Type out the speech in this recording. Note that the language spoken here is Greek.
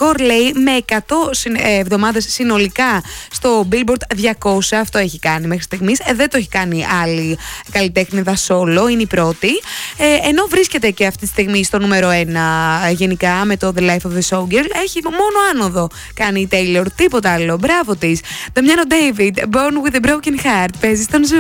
ρεκόρ, λέει, με 100 εβδομάδες συνολικά στο Billboard 200. Αυτό έχει κάνει μέχρι στιγμής. Δεν το έχει κάνει άλλη καλλιτέχνηδα solo, είναι η πρώτη. Ενώ βρίσκεται και αυτή τη στιγμή στο νούμερο 1 γενικά με το The Life of the Showgirl, έχει μόνο άνοδο κάνει η Taylor, τίποτα άλλο. Μπράβο της. Damiano David, Born with a Broken Heart, παίζει στον Ζου.